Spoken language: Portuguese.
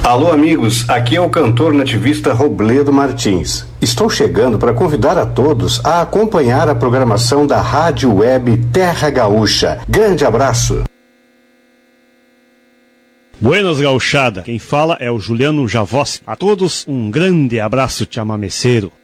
Alô, amigos, aqui é o cantor nativista Robledo Martins. Estou chegando para convidar a todos a acompanhar a programação da Rádio Web Terra Gaúcha. Grande abraço! Buenas, gauchada. Quem fala é o Juliano Javossi. A todos um grande abraço chamameceiro.